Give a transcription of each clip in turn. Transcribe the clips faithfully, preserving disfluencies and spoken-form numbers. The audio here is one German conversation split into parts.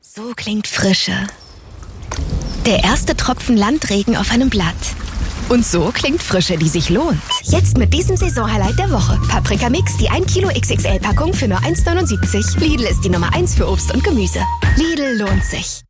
So klingt Frische. Der erste Tropfen Landregen auf einem Blatt. Und so klingt Frische, die sich lohnt. Jetzt mit diesem Saisonhighlight der Woche. Paprika Mix, die ein Kilo X X L-Packung für nur eins neunundsiebzig. Lidl ist die Nummer eins für Obst und Gemüse. Lidl lohnt sich.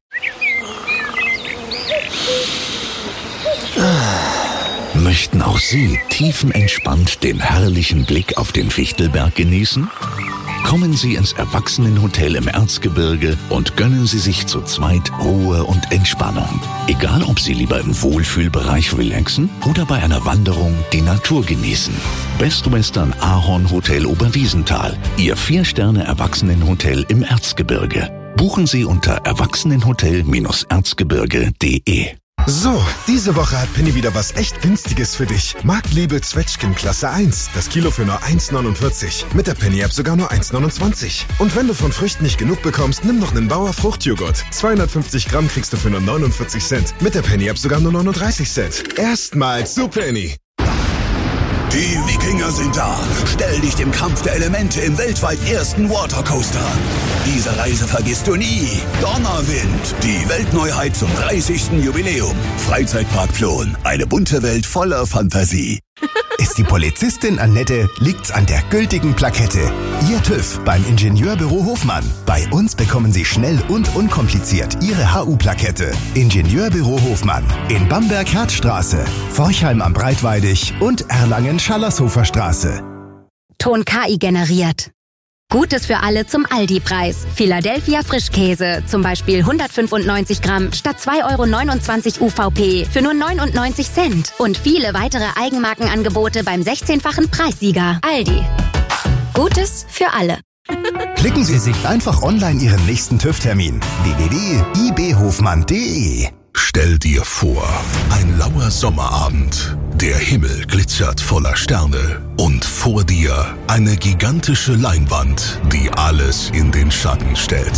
Möchten auch Sie tiefenentspannt den herrlichen Blick auf den Fichtelberg genießen? Kommen Sie ins Erwachsenenhotel im Erzgebirge und gönnen Sie sich zu zweit Ruhe und Entspannung. Egal, ob Sie lieber im Wohlfühlbereich relaxen oder bei einer Wanderung die Natur genießen. Best Western Ahorn Hotel Oberwiesenthal, Ihr Vier-Sterne-Erwachsenenhotel im Erzgebirge. Buchen Sie unter erwachsenenhotel erzgebirge punkt de. So, diese Woche hat Penny wieder was echt Günstiges für dich. Marktliebe Zwetschgen Klasse eins. Das Kilo für nur eins neunundvierzig. Mit der Penny-App sogar nur eins neunundzwanzig. Und wenn du von Früchten nicht genug bekommst, nimm noch einen Bauer Fruchtjoghurt. zweihundertfünfzig Gramm kriegst du für nur neunundvierzig Cent. Mit der Penny-App sogar nur neununddreißig Cent. Erstmals zu Penny. Die Wikinger sind da. Stell dich dem Kampf der Elemente im weltweit ersten Watercoaster. Diese Reise vergisst du nie. Donnerwind, die Weltneuheit zum dreißigsten Jubiläum. Freizeitpark Plon, eine bunte Welt voller Fantasie. Ist die Polizistin Annette, liegt's an der gültigen Plakette. Ihr TÜV beim Ingenieurbüro Hofmann. Bei uns bekommen Sie schnell und unkompliziert Ihre H U-Plakette. Ingenieurbüro Hofmann in Bamberg-Herzstraße, Forchheim am Breitweidig und Erlangen-Schallershofer Straße. Ton K I generiert. Gutes für alle zum Aldi-Preis. Philadelphia Frischkäse, zum Beispiel hundertfünfundneunzig Gramm statt zwei Euro neunundzwanzig U V P für nur neunundneunzig Cent. Und viele weitere Eigenmarkenangebote beim sechzehnfachen Preissieger. Aldi. Gutes für alle. Klicken Sie sich einfach online Ihren nächsten TÜV-Termin. w w w punkt i b hofmann punkt de. Stell dir vor, ein lauer Sommerabend. Der Himmel glitzert voller Sterne und vor dir eine gigantische Leinwand, die alles in den Schatten stellt.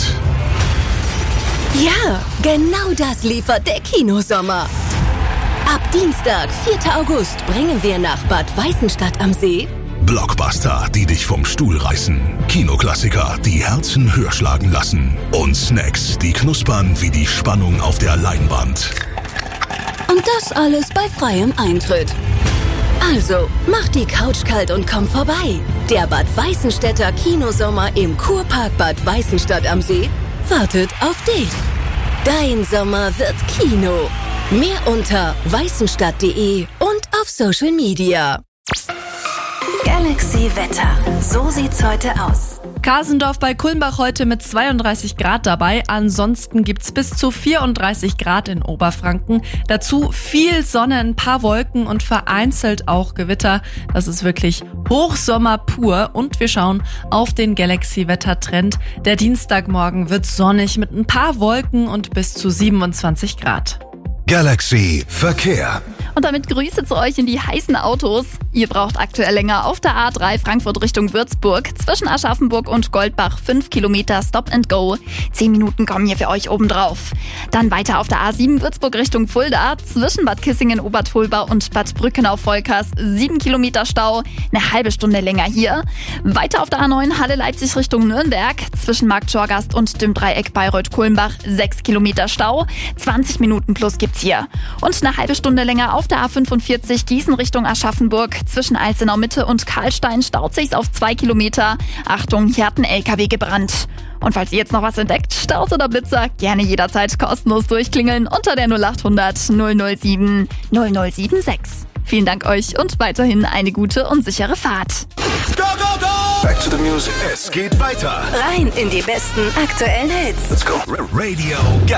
Ja, genau das liefert der Kinosommer. Ab Dienstag, vierten August, bringen wir nach Bad Weißenstadt am See Blockbuster, die dich vom Stuhl reißen. Kinoklassiker, die Herzen höher schlagen lassen. Und Snacks, die knuspern wie die Spannung auf der Leinwand. und das alles bei freiem Eintritt. Also, mach die Couch kalt und komm vorbei. Der Bad Weißenstädter Kinosommer im Kurpark Bad Weißenstadt am See wartet auf dich. Dein Sommer wird Kino. Mehr unter weißenstadt punkt de und auf Social Media. Galaxy Wetter. So sieht's heute aus. Kasendorf bei Kulmbach heute mit zweiunddreißig Grad dabei. Ansonsten gibt's bis zu vierunddreißig Grad in Oberfranken. Dazu viel Sonne, ein paar Wolken und vereinzelt auch Gewitter. Das ist wirklich Hochsommer pur. Und wir schauen auf den Galaxy-Wetter-Trend. Der Dienstagmorgen wird sonnig mit ein paar Wolken und bis zu siebenundzwanzig Grad. Galaxy Verkehr. Und damit Grüße zu euch in die heißen Autos. Ihr braucht aktuell länger auf der A drei Frankfurt Richtung Würzburg. Zwischen Aschaffenburg und Goldbach fünf Kilometer Stop and Go. zehn Minuten kommen hier für euch obendrauf. Dann weiter auf der A sieben Würzburg Richtung Fulda. Zwischen Bad Kissingen-Obertolba und Bad Brückenau-Volkers sieben Kilometer Stau. Eine halbe Stunde länger hier. Weiter auf der A neun Halle-Leipzig Richtung Nürnberg. Zwischen Markt Schorgast und dem Dreieck Bayreuth-Kulmbach sechs Kilometer Stau. zwanzig Minuten plus gibt's hier. Und eine halbe Stunde länger auf der A fünfundvierzig Gießen Richtung Aschaffenburg. Zwischen Alzenau Mitte und Karlstein staut sich's auf zwei Kilometer. Achtung, hier hat ein L K W gebrannt. Und falls ihr jetzt noch was entdeckt, Staus oder Blitzer, gerne jederzeit kostenlos durchklingeln unter der null achthundert null null sieben null null sieben sechs. Vielen Dank euch und weiterhin eine gute und sichere Fahrt. Go, go, go! Back to the music. Es geht weiter. Rein in die besten aktuellen Hits. Let's go. Radio